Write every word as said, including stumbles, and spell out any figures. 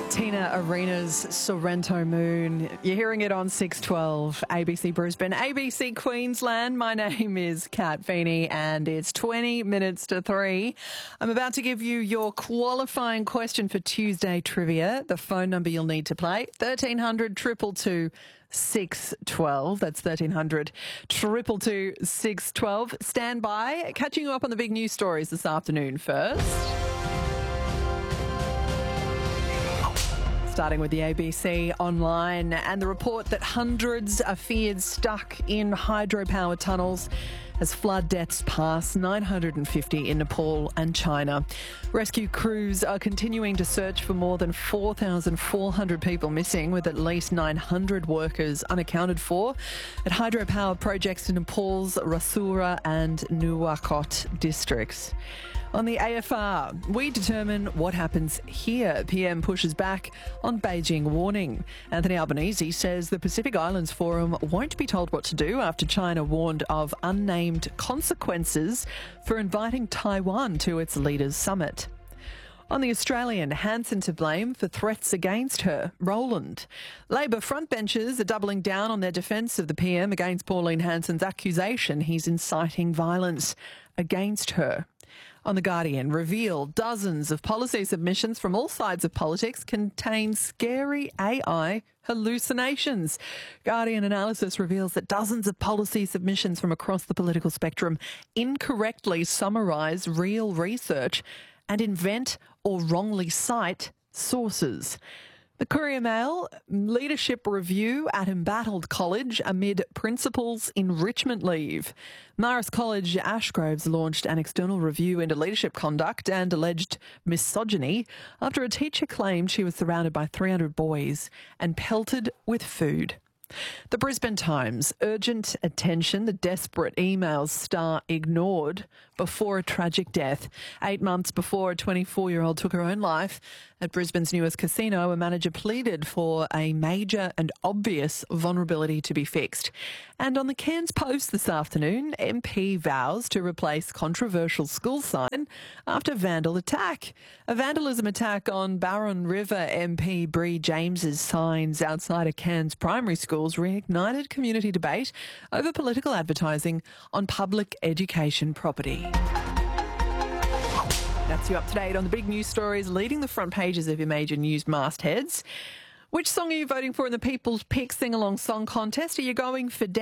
Tina Arena's Sorrento Moon. You're hearing it on six twelve A B C Brisbane, A B C Queensland. My name is Kat Feeney and it's twenty minutes to three. I'm about to give you your qualifying question for Tuesday trivia. The phone number you'll need to play, thirteen hundred, two two two, six one two. That's thirteen hundred, two two two, six one two. Stand by. Catching you up on the big news stories this afternoon first. Starting with the A B C online and the report that hundreds are feared stuck in hydropower tunnels as flood deaths pass nine hundred fifty in Nepal and China. Rescue crews are continuing to search for more than four thousand four hundred people missing, with at least nine hundred workers unaccounted for at hydropower projects in Nepal's Rasura and Nuwakot districts. On the A F R, we determine what happens here. P M pushes back on Beijing warning. Anthony Albanese says the Pacific Islands Forum won't be told what to do after China warned of unnamed consequences for inviting Taiwan to its leaders' summit. On the Australian, Hanson to blame for threats against her. Roland. Labor frontbenchers are doubling down on their defence of the P M against Pauline Hanson's accusation he's inciting violence against her. On The Guardian, reveal dozens of policy submissions from all sides of politics contain scary A I hallucinations. Guardian analysis reveals that dozens of policy submissions from across the political spectrum incorrectly summarise real research and invent or wrongly cite sources. The Courier Mail, leadership review at embattled college amid principals' enrichment leave. Marist College Ashgroves launched an external review into leadership conduct and alleged misogyny after a teacher claimed she was surrounded by three hundred boys and pelted with food. The Brisbane Times, urgent attention, the desperate emails star ignored before a tragic death. Eight months before a twenty-four-year-old took her own life at Brisbane's newest casino, a manager pleaded for a major and obvious vulnerability to be fixed. And on the Cairns Post this afternoon, M P vows to replace controversial school sign after vandal attack. A vandalism attack on Barron River M P Bree James's signs outside a Cairns primary school reignited community debate over political advertising on public education property. That's you up to date on the big news stories leading the front pages of your major news mastheads. Which song are you voting for in the People's Pick Sing Along Song Contest? Are you going for